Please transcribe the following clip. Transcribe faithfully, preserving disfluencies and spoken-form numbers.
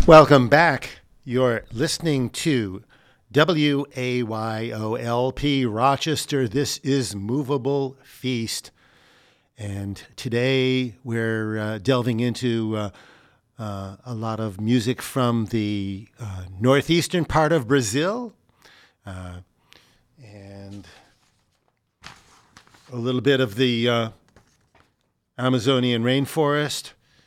Welcome back. You're listening to W A Y O L P Rochester. This is Movable Feast. And today we're uh, delving into uh, uh, a lot of music from the uh, northeastern part of Brazil uh, and a little bit of the uh, Amazonian rainforest.